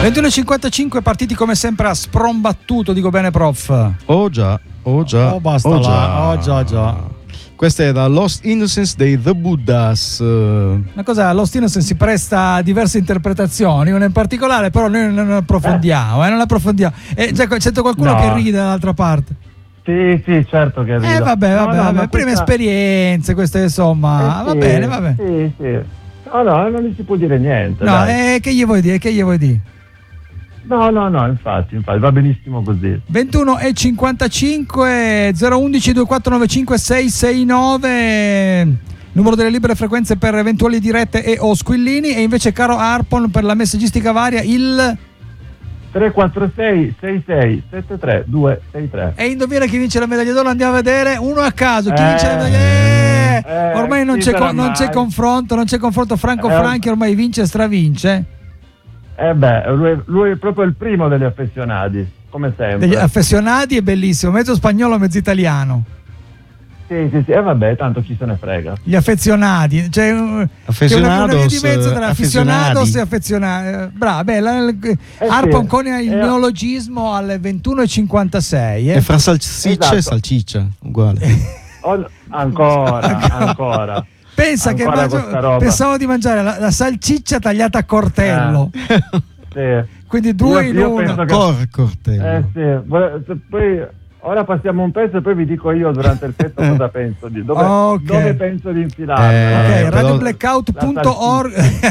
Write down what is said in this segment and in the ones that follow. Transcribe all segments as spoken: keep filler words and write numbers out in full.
ventuno e cinquantacinque, partiti come sempre a sprombattuto, dico bene prof? Oh già, oh già, oh basta oh là, già. oh già già. Questa è da Lost Innocence dei The Buddhas. Una cosa, Lost Innocence si presta a diverse interpretazioni, una in particolare, però noi non approfondiamo, eh, non approfondiamo. E già sento qualcuno no. che ride dall'altra parte. Sì, sì, certo che rido. Eh vabbè, vabbè, no, no, vabbè. prime questa... esperienze, queste insomma, eh, va sì, bene, va bene. Sì, sì. No, no, non gli si può dire niente. No, dai. eh, che gli vuoi dire? Che gli vuoi dire? No, no, no, infatti, infatti, va benissimo così. ventuno e cinquantacinque, zero undici due quattro nove cinque sei sei nove, numero delle libere frequenze per eventuali dirette e o squillini, e invece caro Harpon per la messaggistica varia il tre quattro sei sei sei sette tre due sei tre. E indovina chi vince la medaglia d'oro, andiamo a vedere uno a caso, chi eh, vince la medaglia eh, eh, ormai non c'è, con, non c'è confronto, non c'è confronto Franco eh, Franchi, ormai vince e stravince. Eh beh, lui, lui è proprio il primo degli affezionati, come sempre. Degli affezionati è bellissimo, mezzo spagnolo, mezzo italiano. Sì, sì, sì, e eh vabbè, tanto chi se ne frega. Gli affezionati, cioè una, una via di mezzo tra affezionados e affezionati. Brava, bella. Eh Harpon sì, con il eh, neologismo alle ventuno e cinquantasei. Eh. E fra salsiccia esatto. e salciccia, uguale. Oh, ancora, ancora. Pensa ancora che mangio, pensavo di mangiare la, la salsiccia tagliata a cortello. Eh, sì. Quindi due io, in io uno. Cor- cortello. Eh sì, poi ora passiamo un pezzo e poi vi dico io durante il pezzo cosa penso di dove, okay. dove penso di infilarmi. Eh, ok, radio blackout punto org.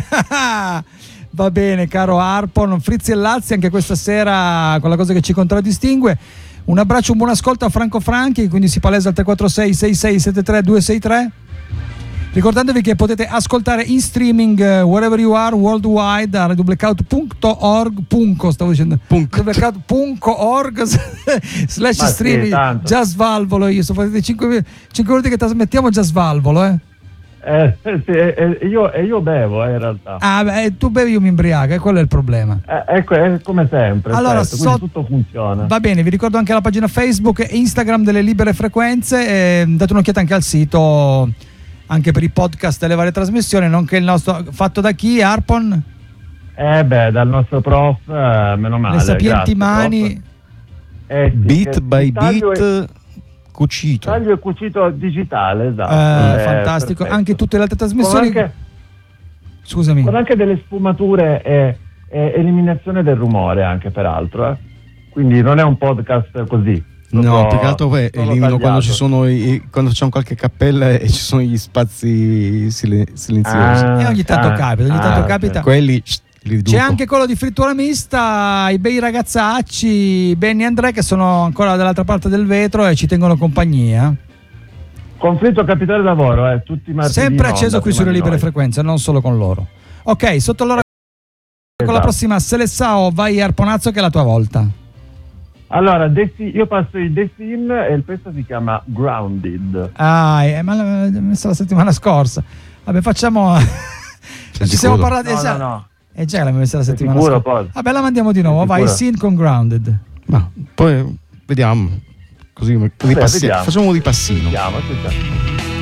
Va bene, caro Harpon, Frizzi e Lazzi anche questa sera con la cosa che ci contraddistingue. Un abbraccio, un buon ascolto a Franco Franchi, quindi si palesa al tre quattro sei sei sei sette tre due sei tre. Ricordatevi che potete ascoltare in streaming uh, wherever you are worldwide a radio blackout punto org punco, stavo dicendo radio blackout punto org slash Ma streaming sì, già svalvolo io sono fatti cinque minuti che trasmettiamo, già svalvolo eh Eh, sì, e, e, io, e io bevo eh, in realtà. Ah, beh, tu bevi, io mi imbriaco, e quello è il problema. Eh, ecco, è come sempre. Allora, certo, so, tutto funziona. Va bene, vi ricordo anche la pagina Facebook e Instagram delle libere frequenze. Eh, date un'occhiata anche al sito, anche per i podcast e le varie trasmissioni, nonché il nostro fatto da chi, Harpon? Eh beh, dal nostro prof, eh, meno male. Le sapienti grazie, mani. Eh, sì, beat by beat. È... cucito taglio e cucito digitale, esatto. Eh, eh, fantastico. perfetto. Anche tutte le altre trasmissioni. Con anche, Scusami. con anche delle sfumature e, e eliminazione del rumore, anche peraltro. Eh. Quindi non è un podcast così. No, più che altro poi elimino quando ci sono i, quando c'è un qualche cappella e ci sono gli spazi silen- silenziosi. Ah, e ogni tanto ah, capita, ogni ah, tanto okay. capita. Quelli c'è anche quello di Frittura Mista, i bei ragazzacci Benny e Andrea che sono ancora dall'altra parte del vetro e ci tengono compagnia. Conflitto capitale lavoro, eh, tutti i martedì. Sempre acceso onda, qui sulle libere noi. frequenze, non solo con loro. Ok, sotto l'ora esatto. Con la prossima Seleção, vai Harponazzo che è la tua volta. Allora, Desi, io passo il Desin e il pezzo si chiama Grounded. Ah, eh, ma l'ho messo la settimana scorsa. Vabbè, facciamo. Ci siamo parlati. No, esatto. no, no. E già l'abbiamo messa la Sei settimana sicuro, scorsa. poi? Vabbè, la mandiamo di nuovo. Vai, Sin con Grounded. Ma poi vediamo. Così Vabbè, ripassi- vediamo. facciamo un ripassino. Vediamo, vediamo.